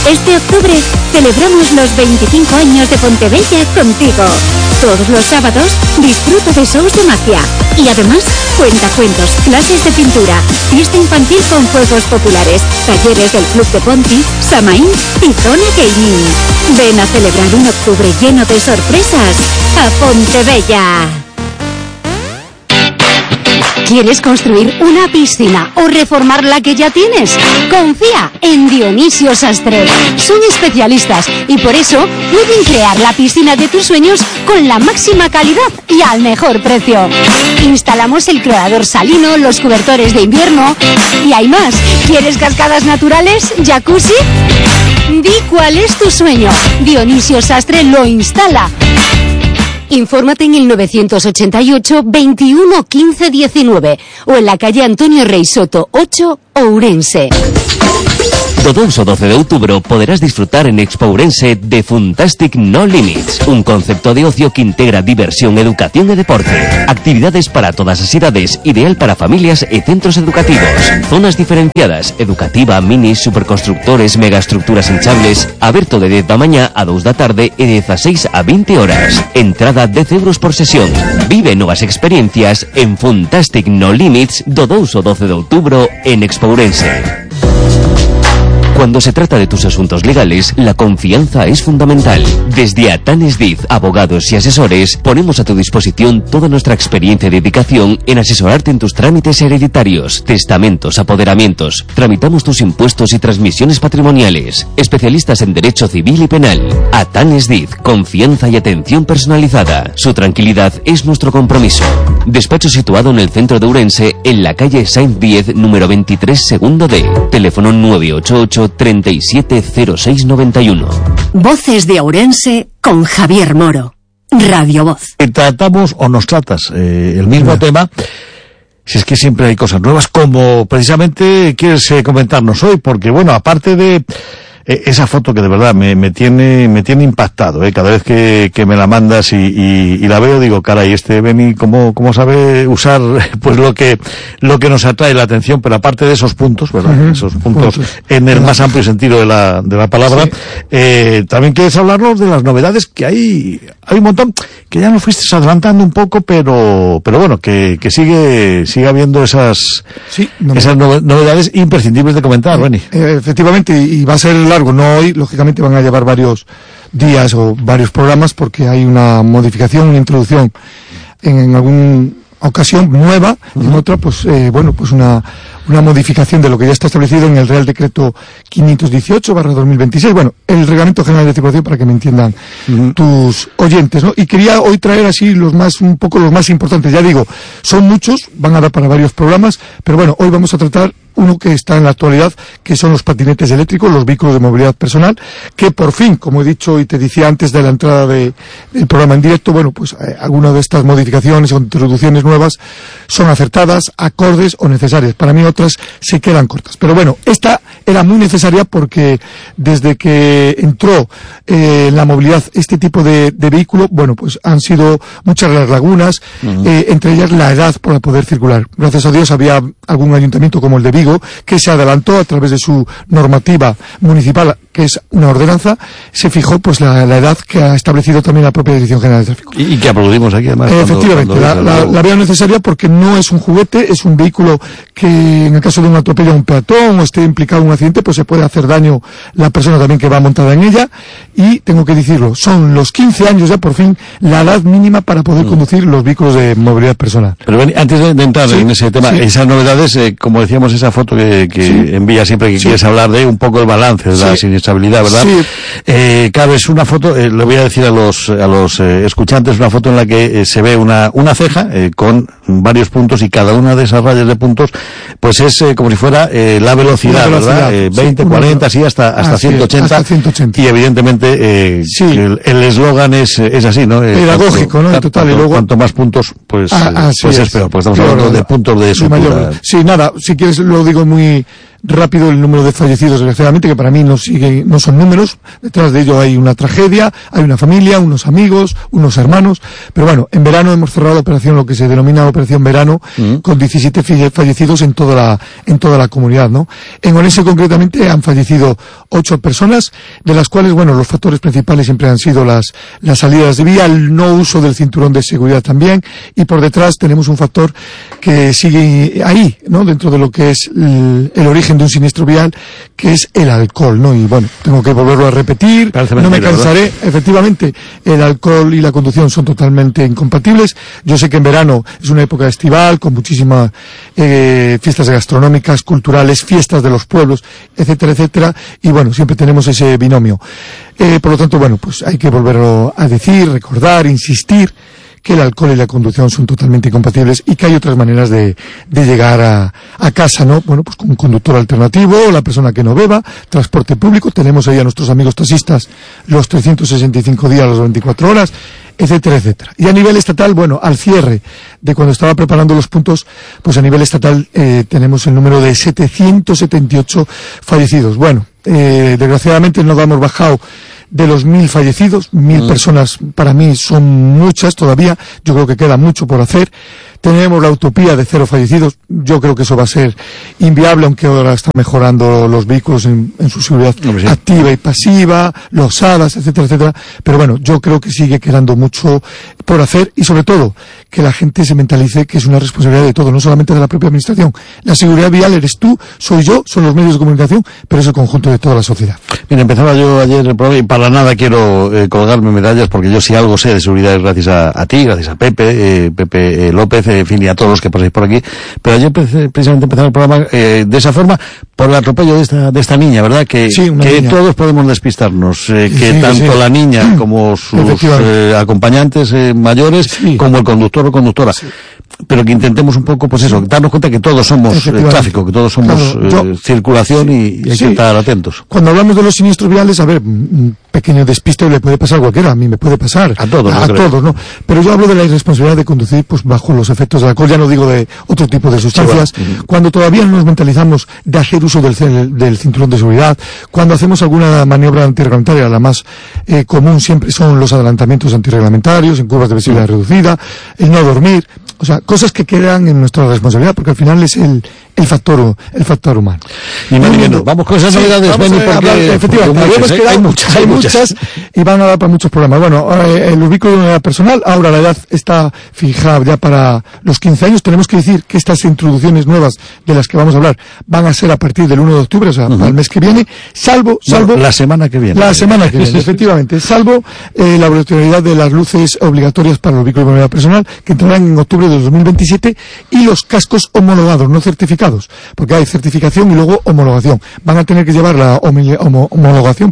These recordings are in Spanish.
Este octubre celebramos los 25 años de Pontebella contigo. Todos los sábados disfruta de shows de magia y además cuentacuentos, clases de pintura, fiesta infantil con juegos populares, talleres del Club de Ponti, Samaín y Zona Gaming. Ven a celebrar un octubre lleno de sorpresas a Pontebella. ¿Quieres construir una piscina o reformar la que ya tienes? Confía en Dionisio Sastre. Son especialistas y por eso pueden crear la piscina de tus sueños con la máxima calidad y al mejor precio. Instalamos el creador salino, los cobertores de invierno y hay más. ¿Quieres cascadas naturales? ¿Jacuzzi? Di cuál es tu sueño. Dionisio Sastre lo instala. Infórmate en el 988 21 15 19 o en la calle Antonio Rey Soto 8, Ourense. Do 2 o 12 de outubro poderás disfrutar en Expo Ourense de Funtastic No Limits, un concepto de ocio que integra diversión, educación e deporte. Actividades para todas as idades, ideal para familias e centros educativos. Zonas diferenciadas, educativa, minis, superconstructores, megaestructuras hinchables. Aberto de 10 da mañá a 2 da tarde e de 16 a 20 horas. Entrada 10 euros por sesión. Vive novas experiencias en Funtastic No Limits do 2 o 12 de outubro en Expo Ourense. Cuando se trata de tus asuntos legales, la confianza es fundamental. Desde Atanes Diz, abogados y asesores, ponemos a tu disposición toda nuestra experiencia y dedicación en asesorarte en tus trámites hereditarios, testamentos, apoderamientos. Tramitamos tus impuestos y transmisiones patrimoniales. Especialistas en derecho civil y penal. Atanes Diz, confianza y atención personalizada. Su tranquilidad es nuestro compromiso. Despacho situado en el centro de Ourense, en la calle Sainz 10, número 23, segundo D. Teléfono 988 370691. Voces de Ourense con Javier Moro. Radio Voz. Tratamos o nos tratas el mismo tema. Si es que siempre hay cosas nuevas, como precisamente quieres comentarnos hoy, porque bueno, aparte de esa foto que de verdad me tiene impactado, cada vez que me la mandas y la veo, digo, caray, Beni, cómo sabe usar pues lo que nos atrae la atención, pero aparte de esos puntos, ¿verdad? Esos puntos en el más amplio sentido de la palabra, sí. También quieres hablarnos de las novedades que hay un montón, que ya nos fuiste adelantando un poco, pero bueno, que sigue habiendo esas novedades imprescindibles de comentar, Beni. Efectivamente, y va a ser largo, no hoy, lógicamente van a llevar varios días o varios programas porque hay una modificación, una introducción en alguna ocasión nueva, y en otra pues una modificación de lo que ya está establecido en el Real Decreto 518/2026, el Reglamento General de Circulación, para que me entiendan tus oyentes, ¿no? Y quería hoy traer así un poco los más importantes. Ya digo, son muchos, van a dar para varios programas, pero bueno, hoy vamos a tratar uno que está en la actualidad, que son los patinetes eléctricos, los vehículos de movilidad personal, que por fin, como he dicho y te decía antes de la entrada del programa en directo, algunas de estas modificaciones o introducciones nuevas son acertadas, acordes o necesarias. Para mí otras se quedan cortas. Pero bueno, esta era muy necesaria porque desde que entró en la movilidad este tipo de vehículo, han sido muchas las lagunas, entre ellas la edad para poder circular. Gracias a Dios había algún ayuntamiento como el de Vigo que se adelantó a través de su normativa municipal, que es una ordenanza, se fijó la edad que ha establecido también la propia Dirección General de Tráfico. Y que aplaudimos aquí además. Efectivamente, la veo necesaria porque no es un juguete, es un vehículo que en el caso de un atropello a un peatón o esté implicado en un accidente, se puede hacer daño la persona también que va montada en ella, y tengo que decirlo, son los 15 años ya por fin la edad mínima para poder conducir los vehículos de movilidad personal. Pero antes de entrar en ese tema, esas novedades, como decíamos, esa foto que envía siempre que quieres hablar de un poco el balance de la siniestrabilidad, ¿verdad? Sí. Claro, es una foto, le voy a decir a los escuchantes, una foto en la que se ve una ceja con varios puntos, y cada una de esas rayas de puntos pues es como si fuera la velocidad, ¿verdad? 20, 40, así hasta 180. Hasta 180. Y evidentemente el eslogan es así, ¿no? Pedagógico, ¿no? Total, y luego cuanto más puntos, pues es peor, pues estamos hablando de puntos de sutura. Sí, nada, si quieres lo digo muy rápido el número de fallecidos, desgraciadamente, que para mí no son números. Detrás de ello hay una tragedia, hay una familia, unos amigos, unos hermanos. Pero bueno, en verano hemos cerrado la operación, lo que se denomina Operación Verano, con 17 fallecidos en toda la comunidad, ¿no? En Orense, concretamente, han fallecido 8 personas, de las cuales, bueno, los factores principales siempre han sido las salidas de vía, el no uso del cinturón de seguridad también, y por detrás tenemos un factor que sigue ahí, ¿no? Dentro de lo que es el origen de un siniestro vial, que es el alcohol, ¿no? Y bueno, tengo que volverlo a repetir, no me cansaré. ¿Verdad? Efectivamente, el alcohol y la conducción son totalmente incompatibles. Yo sé que en verano es una época estival, con muchísimas fiestas gastronómicas, culturales, fiestas de los pueblos, etcétera, etcétera, y bueno, siempre tenemos ese binomio. Por lo tanto, bueno, pues hay que volverlo a decir, recordar, insistir, que el alcohol y la conducción son totalmente incompatibles y que hay otras maneras de llegar a casa, ¿no? Bueno, pues con un conductor alternativo, la persona que no beba, transporte público, tenemos ahí a nuestros amigos taxistas los 365 días, las 24 horas, etcétera, etcétera. Y a nivel estatal, bueno, al cierre de cuando estaba preparando los puntos, pues a nivel estatal tenemos el número de 778 fallecidos. Bueno, desgraciadamente no hemos bajado de los 1.000 fallecidos. 1.000 personas para mí son muchas todavía, yo creo que queda mucho por hacer. Tenemos la utopía de 0 fallecidos, yo creo que eso va a ser inviable, aunque ahora están mejorando los vehículos en su seguridad activa y pasiva, los HADAS, etcétera, etcétera, pero bueno, yo creo que sigue quedando mucho por hacer y sobre todo que la gente se mentalice que es una responsabilidad de todo, no solamente de la propia administración. La seguridad vial eres tú, soy yo, son los medios de comunicación, pero es el conjunto de toda la sociedad. Mira, empezaba yo ayer el programa y para nada quiero colgarme medallas, porque yo si algo sé de seguridad es gracias a ti, gracias a Pepe López, en fin, y a todos los que pasáis por aquí. Pero ayer precisamente empezaba el programa de esa forma, por el atropello de esta niña, ¿verdad? Que niña. Todos podemos despistarnos, que tanto la niña como sus acompañantes mayores, como el conductor o conductora. Sí. Pero que intentemos un poco, pues eso, darnos cuenta que todos somos tráfico, que todos somos circulación y hay que estar atentos. Cuando hablamos de los siniestros viales, a ver, un pequeño despiste le puede pasar a cualquiera, a mí me puede pasar. A todos, ¿no? Pero yo hablo de la irresponsabilidad de conducir, pues bajo los efectos del alcohol, ya no digo de otro tipo de sustancias. Sí, bueno. Cuando todavía no nos mentalizamos de hacer uso del cinturón de seguridad, cuando hacemos alguna maniobra antirreglamentaria, la más común siempre son los adelantamientos antirreglamentarios, en curvas de visibilidad reducida, el no dormir, o sea, cosas que quedan en nuestra responsabilidad, porque al final es el factor humano. Vamos con esas novedades, Benny, porque efectivamente, hay muchas y van a dar para muchos problemas. Bueno, el vehículo de manera personal, ahora la edad está fijada ya para los 15 años. Tenemos que decir que estas introducciones nuevas de las que vamos a hablar van a ser a partir del 1 de octubre, o sea, para el mes que viene, salvo la semana que viene. La semana que viene, efectivamente, salvo la obligatoriedad de las luces obligatorias para los vehículos de manera personal, que entrarán en octubre de 2027, y los cascos homologados, no certificados, porque hay certificación y luego homologación. Van a tener que llevar la homologación,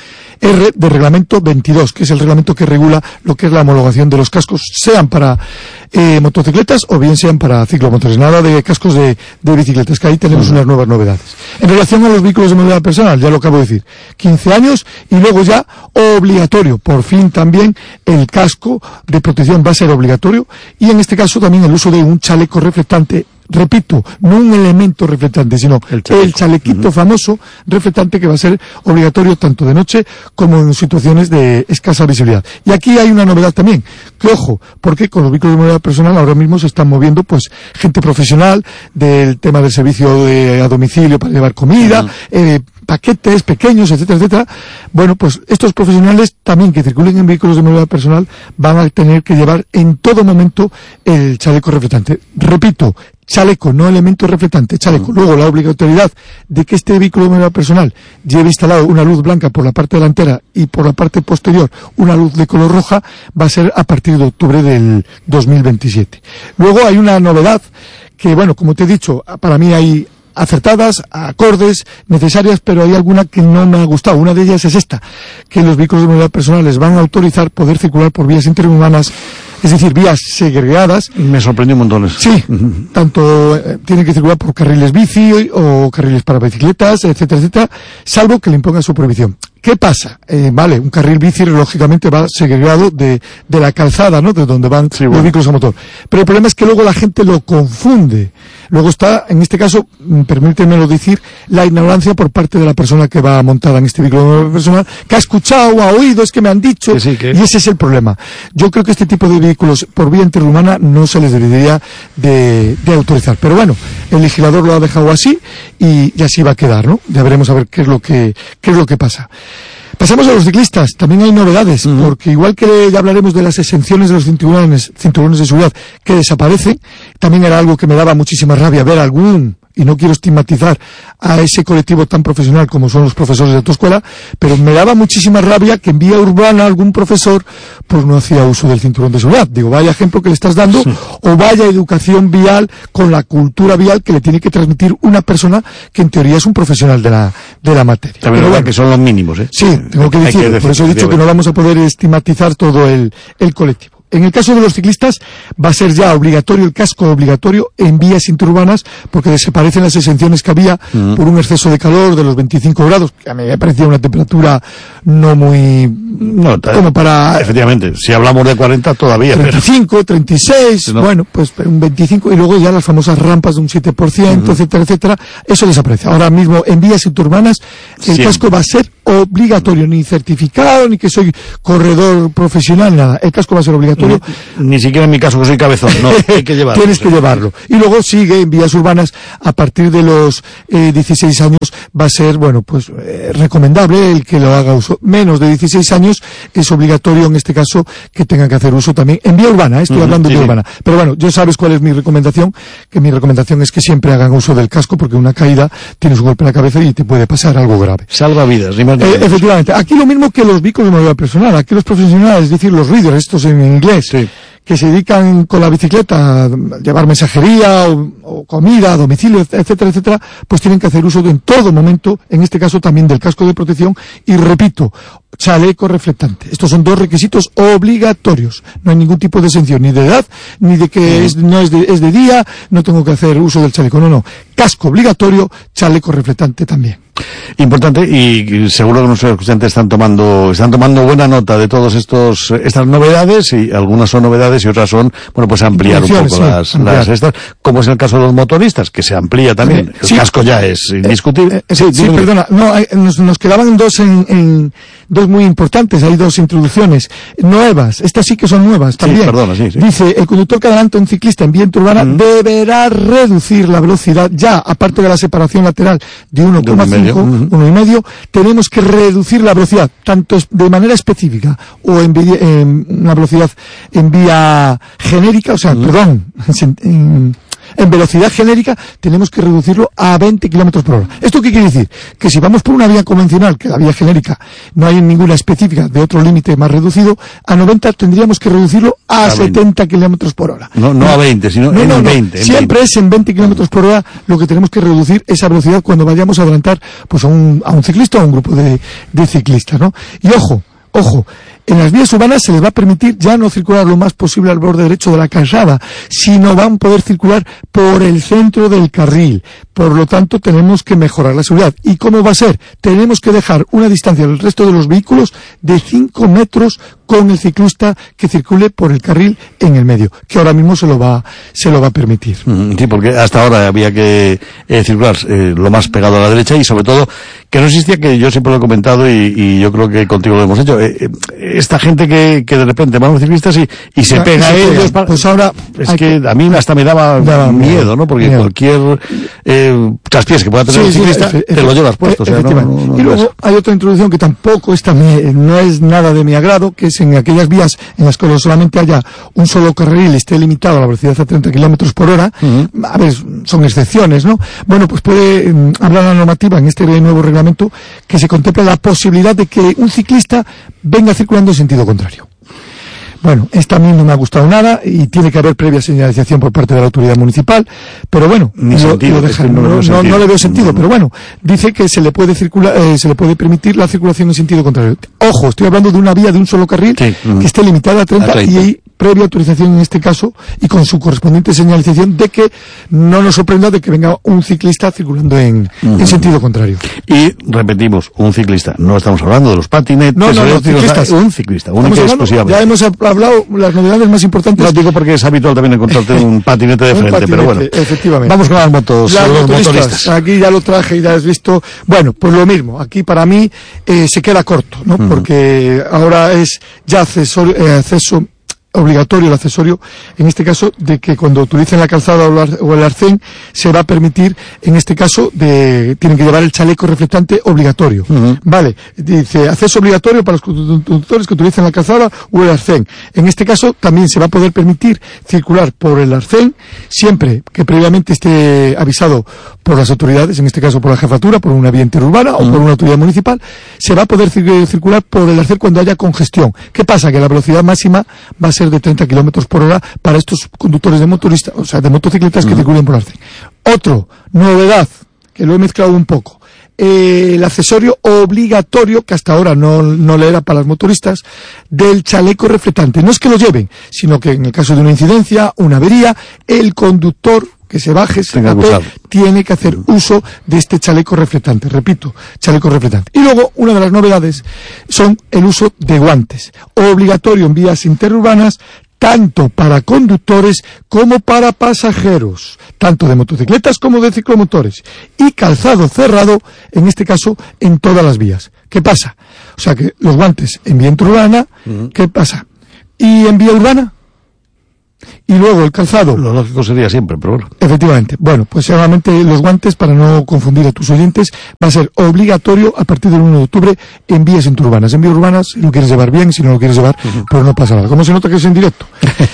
R de reglamento 22, que es el reglamento que regula lo que es la homologación de los cascos, sean para motocicletas o bien sean para ciclomotores. Nada de cascos de bicicletas, que ahí tenemos unas nuevas novedades. En relación a los vehículos de movilidad personal, ya lo acabo de decir, 15 años y luego ya obligatorio. Por fin también el casco de protección va a ser obligatorio, y en este caso también el uso de un chaleco reflectante. Repito, no un elemento reflectante, sino el chalequito famoso reflectante, que va a ser obligatorio tanto de noche como en situaciones de escasa visibilidad. Y aquí hay una novedad también, que ojo, porque con los vehículos de movilidad personal ahora mismo se están moviendo pues gente profesional del tema del servicio a domicilio para llevar comida, paquetes pequeños, etcétera, etcétera. Bueno, pues estos profesionales también que circulen en vehículos de movilidad personal van a tener que llevar en todo momento el chaleco reflectante. Repito, chaleco, no elemento reflectante, chaleco. Luego, la obligatoriedad de que este vehículo de movilidad personal lleve instalado una luz blanca por la parte delantera y por la parte posterior una luz de color roja va a ser a partir de octubre del 2027. Luego hay una novedad que, bueno, como te he dicho, para mí hay acertadas, acordes, necesarias, pero hay alguna que no me ha gustado. Una de ellas es esta, que los vehículos de movilidad personal les van a autorizar poder circular por vías interurbanas, es decir, vías segregadas. Me sorprendió montones. Sí, tanto tienen que circular por carriles bici o carriles para bicicletas, etcétera, etcétera, salvo que le impongan su prohibición. ¿Qué pasa? Vale, un carril bici lógicamente va segregado de la calzada, ¿no? De donde van los vehículos a motor. Pero el problema es que luego la gente lo confunde Luego está, en este caso, permítemelo decir, la ignorancia por parte de la persona que va montada en este vehículo personal, que ha escuchado, ha oído, es que me han dicho, y ese es el problema. Yo creo que este tipo de vehículos por vía interurbana no se les debería de autorizar. Pero bueno, el legislador lo ha dejado así y así va a quedar, ¿no? Ya veremos a ver qué es lo que pasa. Pasamos a los ciclistas. También hay novedades, porque igual que ya hablaremos de las exenciones de los cinturones de seguridad que desaparecen, también era algo que me daba muchísima rabia ver algún, y no quiero estigmatizar a ese colectivo tan profesional como son los profesores de autoescuela, pero me daba muchísima rabia que en vía urbana algún profesor pues no hacía uso del cinturón de seguridad. Digo, vaya ejemplo que le estás dando, o vaya educación vial con la cultura vial que le tiene que transmitir una persona que en teoría es un profesional de la materia. También verdad que son los mínimos, ¿eh? Sí, tengo que decir, por eso he dicho que no vamos a poder estigmatizar todo el colectivo. En el caso de los ciclistas va a ser ya obligatorio el casco obligatorio en vías interurbanas, porque desaparecen las exenciones que había por un exceso de calor de los 25 grados, que a mí me parecía una temperatura no muy... No, como para... Efectivamente, si hablamos de 40 todavía. 35, 36, no. Bueno, pues un 25, y luego ya las famosas rampas de un 7%, etcétera, etcétera, eso desaparece. Ahora mismo en vías interurbanas el casco va a ser obligatorio, ni certificado, ni que soy corredor profesional, nada. El casco va a ser obligatorio. Ni siquiera en mi caso que soy cabezón, no, hay que llevarlo. Tienes que llevarlo. Y luego sigue en vías urbanas, a partir de los 16 años va a ser, bueno, pues recomendable el que lo haga uso. Menos de 16 años es obligatorio en este caso que tengan que hacer uso también en vía urbana, estoy hablando de vía urbana. Pero bueno, ya sabes cuál es mi recomendación, que mi recomendación es que siempre hagan uso del casco, porque una caída tienes un golpe en la cabeza y te puede pasar algo grave. Salva vidas, ni más ni menos. Efectivamente. Aquí lo mismo que los vehículos de movilidad personal, aquí los profesionales, es decir, los riders, estos en inglés, que se dedican con la bicicleta a llevar mensajería o comida a domicilio, etcétera, etcétera, pues tienen que hacer uso en todo momento, en este caso también del casco de protección, y repito, chaleco reflectante. Estos son dos requisitos obligatorios. No hay ningún tipo de exención, ni de edad, ni de que es de día, no tengo que hacer uso del chaleco. No. Casco obligatorio, chaleco reflectante también. Importante, y seguro que nuestros escuchantes están tomando buena nota de todas estas novedades, y algunas son novedades y otras son, bueno, pues ampliar un poco las estas, como es el caso de los motoristas, que se amplía también. El casco ya es indiscutible. Perdona, no, nos quedaban dos muy importantes, hay dos introducciones nuevas, estas sí que son nuevas también. Dice, el conductor que adelanta un ciclista en vía interurbana deberá reducir la velocidad, ya aparte de la separación lateral de 1,5, tenemos que reducir la velocidad, tanto de manera específica o en una velocidad en vía genérica, o sea, en velocidad genérica tenemos que reducirlo a 20 kilómetros por hora. ¿Esto qué quiere decir? Que si vamos por una vía convencional, que la vía genérica no hay ninguna específica de otro límite más reducido, a 90 tendríamos que reducirlo a 70 kilómetros por hora. No a 20, sino en 20. Siempre es en 20 kilómetros por hora lo que tenemos que reducir esa velocidad cuando vayamos a adelantar pues a un ciclista o a un grupo de ciclistas, ¿no? Y ojo, en las vías urbanas se les va a permitir ya no circular lo más posible al borde derecho de la calzada, sino van a poder circular por el centro del carril. Por lo tanto, tenemos que mejorar la seguridad. ¿Y cómo va a ser? Tenemos que dejar una distancia del resto de los vehículos de 5 metros con el ciclista que circule por el carril en el medio, que ahora mismo se lo va a permitir. Sí, porque hasta ahora había que circular lo más pegado a la derecha, y sobre todo que no existía, que yo siempre lo he comentado y yo creo que contigo lo hemos hecho, esta gente que de repente van los ciclistas y se pega a ellos. Pues ahora es que a mí hasta me daba miedo, ¿no? Porque cualquier traspiés que pueda tener el ciclista te lo llevas puesto. O sea, y luego hay otra introducción que tampoco no es nada de mi agrado, que es en aquellas vías en las que solamente haya un solo carril, esté limitado a la velocidad a 30 kilómetros por hora. A ver, son excepciones, ¿no? Bueno, pues puede hablar la normativa en este nuevo reglamento que se contempla la posibilidad de que un ciclista venga circulando en sentido contrario. Bueno, esta a mí no me ha gustado nada y tiene que haber previa señalización por parte de la autoridad municipal, pero bueno, no le veo sentido, pero bueno, dice que se le puede permitir la circulación en sentido contrario. Ojo, estoy hablando de una vía de un solo carril que esté limitada a 30 y previa autorización en este caso y con su correspondiente señalización de que no nos sorprenda de que venga un ciclista circulando en sentido contrario. Y repetimos, un ciclista, no estamos hablando de los patinetes, no, ciclistas, un ciclista, única y exclusivamente. Ya hemos hablado las novedades más importantes. Lo digo porque es habitual también encontrarte un patinete de frente, pero bueno. Efectivamente. Vamos con las motoristas. Aquí ya lo traje y ya has visto. Bueno, pues lo mismo. Aquí para mí se queda corto, ¿no? Porque ahora es ya acceso obligatorio el accesorio, en este caso, de que cuando utilicen la calzada o el arcén, se va a permitir, en este caso, tienen que llevar el chaleco reflectante obligatorio. Vale, dice, acceso obligatorio para los conductores que utilicen la calzada o el arcén. En este caso, también se va a poder permitir circular por el arcén, siempre que previamente esté avisado por las autoridades, en este caso por la jefatura, por una vía interurbana o por una autoridad municipal, se va a poder circular por el arcén cuando haya congestión. ¿Qué pasa? Que la velocidad máxima va a ser de 30 kilómetros por hora para estos conductores de motoristas, o sea, de motocicletas que circulen por arcén. Otro, novedad, que lo he mezclado un poco. El accesorio obligatorio, que hasta ahora no le era para los motoristas, del chaleco reflectante. No es que lo lleven, sino que en el caso de una incidencia, una avería, el conductor que se baje, tiene que hacer uso de este chaleco reflectante. Repito, chaleco reflectante. Y luego, una de las novedades son el uso de guantes. Obligatorio en vías interurbanas, tanto para conductores como para pasajeros, tanto de motocicletas como de ciclomotores. Y calzado cerrado, en este caso, en todas las vías. ¿Qué pasa? O sea que los guantes en vía interurbana, ¿qué pasa? ¿Y en vía urbana? Y luego el calzado. Lo lógico sería siempre, pero bueno. Efectivamente. Bueno, pues seguramente los guantes, para no confundir a tus oyentes, va a ser obligatorio a partir del 1 de octubre en vías interurbanas. En vías urbanas, si lo quieres llevar bien, si no lo quieres llevar, pues no pasa nada. ¿Cómo se nota que es en directo?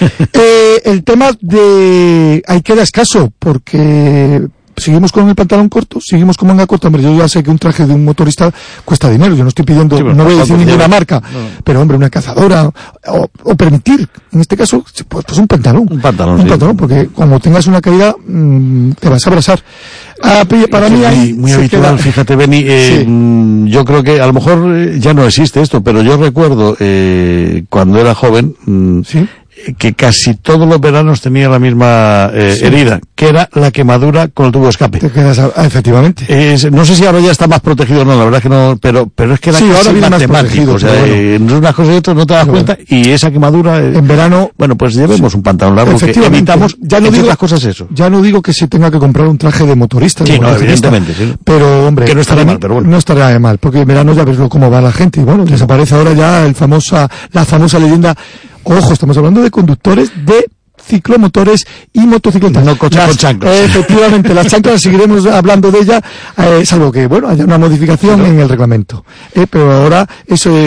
El tema de... ahí queda escaso, porque... seguimos con el pantalón corto, seguimos con manga corta. Hombre, yo ya sé que un traje de un motorista cuesta dinero, yo no estoy pidiendo, no voy a decir ninguna marca, pero hombre, una cazadora, o permitir, en este caso, pues un pantalón. Un pantalón, porque cuando tengas una caída, te vas a abrazar. Para mí hay... Muy habitual, fíjate, Beni, yo creo que a lo mejor ya no existe esto, pero yo recuerdo, cuando era joven, que casi todos los veranos tenía la misma herida, que era la quemadura con el tubo de escape. Te quedas, efectivamente. No sé si ahora ya está más protegido o no, la verdad que no, pero es que era casi ahora viene matemático, más protegido, o sea, entre unas cosas y otras no te das cuenta, y esa quemadura... en verano... Bueno, pues llevemos un pantalón largo, que evitamos, ya no digo las cosas eso. Ya no digo que se tenga que comprar un traje de motorista. Sí, no, evidentemente, sí. Pero, hombre... que no estaría mal, pero bueno. No estaría mal, porque en verano ya ves cómo va la gente, y bueno, desaparece ahora ya la famosa leyenda. Ojo, estamos hablando de conductores de ciclomotores y motocicletas. No coches con chanclas. Efectivamente, las chanclas seguiremos hablando de ellas, salvo que, bueno, haya una modificación en el reglamento. Pero ahora eso